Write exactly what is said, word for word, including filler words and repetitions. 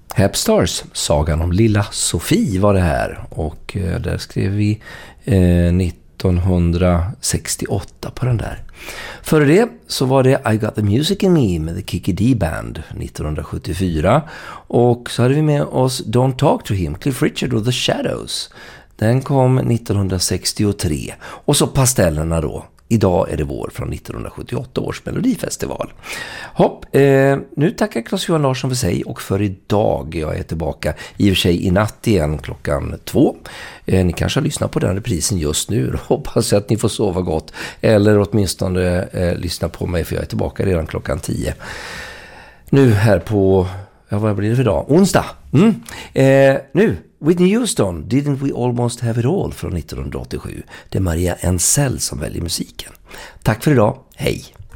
Hep Stars, sagan om lilla Sofie var det här. Och eh, där skrev vi eh, nittonhundrasextioåtta på den där. Före det så var det I Got The Music In Me med The Kiki D Band nittonhundrasjuttiofyra. Och så hade vi med oss Don't Talk To Him, Cliff Richard och The Shadows. Den kom nittonhundrasextiotre. Och så Pastellerna då. Idag är det vår från nittonhundrasjuttioåtta års Melodifestival. Hopp, eh, nu tackar Claes-Johan Larsson för sig och för idag. Jag är tillbaka i och för sig i natt igen klockan två. Eh, ni kanske har lyssnat på den reprisen just nu. Hoppas att ni får sova gott. Eller åtminstone eh, lyssna på mig, för jag är tillbaka redan klockan tio. Nu här på, ja, vad blir det för dag? Onsdag. Mm. Eh, nu. Whitney Houston, Didn't We Almost Have It All från nittonhundraåttiosju. Det är Maria Ensell som väljer musiken. Tack för idag, hej!